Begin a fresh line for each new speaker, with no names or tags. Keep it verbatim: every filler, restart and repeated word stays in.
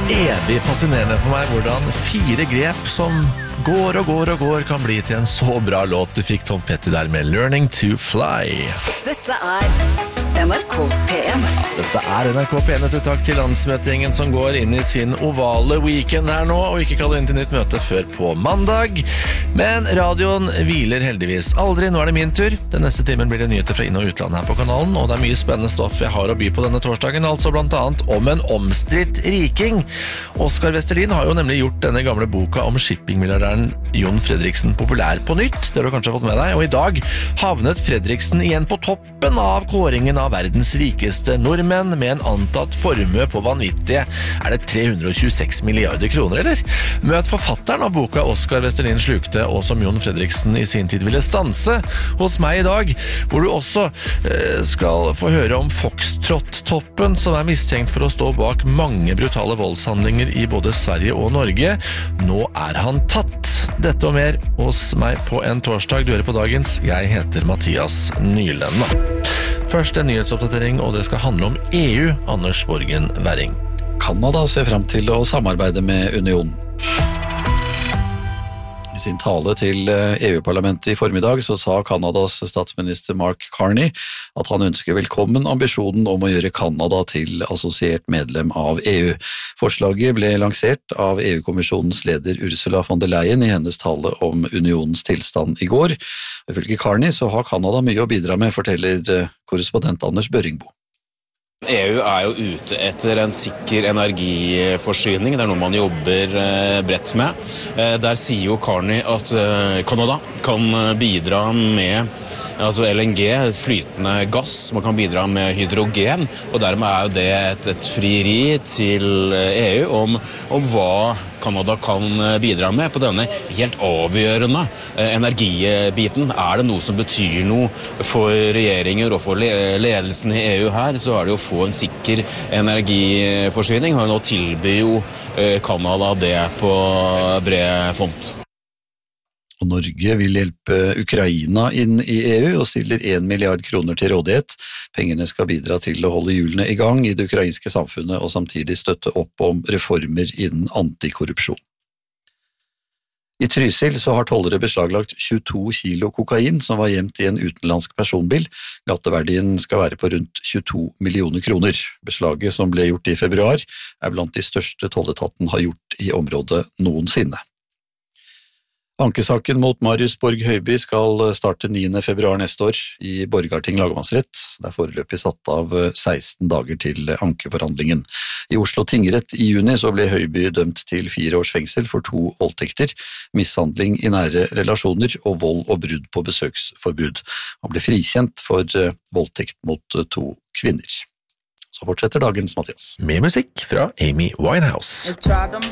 evig fascinerende for meg hvordan fire grep som går og går og går kan bli til en så bra låt. Du fikk Tom Petty der med Learning to Fly.
Dette er N R K P en.
Dette er N R K P en, et takk til landsmøtegjengen som går inn i sin ovale weekend her nå, og ikke kaller inn til nytt møte før på mandag. Men radioen hviler heldigvis aldri. Nå er det min tur. Den neste timen blir det nyheter fra inn- og utland her på kanalen, og det er mye spennende stoff jeg har å by på denne torsdagen, altså blant annet om en omstridt riking. Oskar Vestelin har jo nemlig gjort denne gamle boka om shippingmilliardæren Jon Fredriksen populær på nytt. Det har du kanskje fått med deg, og i dag havnet Fredriksen igjen på toppen av kåringen av verdens rikeste nordmenn med en antatt formue på vanvittige, er det tre hundre og tjueseks milliarder kroner, eller? Møt forfatteren av boka Oskar Vestelin slukte, og som Jon Fredriksen i sin tid ville stanse hos meg i dag, hvor du også eh, skal få høre om Foxtrot-toppen, som er mistenkt for å stå bak mange brutale voldshandlinger i både Sverige og Norge. Nå er han tatt. Dette og mer hos meg på en torsdag. Du hører på dagens. Jeg heter Mathias Nylende. Først en nyhetsoppdatering, og det skal handle om E U, Anders Borgen Werring.
Kanada ser frem til å samarbeide med unionen. I sin tale til E U-parlamentet i formiddag så sa Kanadas statsminister Mark Carney at han ønsker velkommen ambisjonen om å gjøre Kanada til assosiert medlem av E U. Forslaget ble lansert av E U-kommisjonens leder Ursula von der Leyen i hennes tale om unionens tilstand i går. Ifølge Carney så har Kanada mye å bidra med, forteller korrespondent Anders Børringbo.
E U er jo ute etter en sikker energiforsyning, det er noe man jobber bredt med. Der sier jo Carney at Kanada kan bidra med altså L N G, flytende gass, man kan bidra med hydrogen, og dermed er jo det et, et frieri til E U om, om hva Kanada kan bidra med på denne helt avgjørende energibiten. Er det noe som betyr noe for regjeringer og for ledelsen i E U her, så er det jo å få en sikker energiforsyning, og nå tilbyr jo Kanada det på bred font.
Og Norge vil hjelpe Ukraina inn i E U og stiller en milliard kroner til rådighet. Pengene skal bidra til å holde hjulene i gang i det ukrainske samfunnet og samtidig støtte opp om reformer innen antikorrupsjon. I Trysil så har tollere beslaglagt tjueto kilo kokain som var gjemt i en utenlandsk personbil. Gatteverdien skal være på rundt tjueto millioner kroner. Beslaget som ble gjort i februar er blant de største tolletaten har gjort i området noensinne. Ankesaken mot Marius Borg Høiby skal starte niende februar neste år i Borgarting lagmannsrett. Det er foreløpig satt av seksten dager til ankeforhandlingen. I Oslo tingrett i juni så ble Høiby dømt til fire års fengsel for to voldtekter, mishandling i nære relasjoner og vold og brudd på besøksforbud. Han ble frikjent for voldtekt mot to kvinner. Så fortsetter dagens Mathias.
Med musikk fra Amy Winehouse.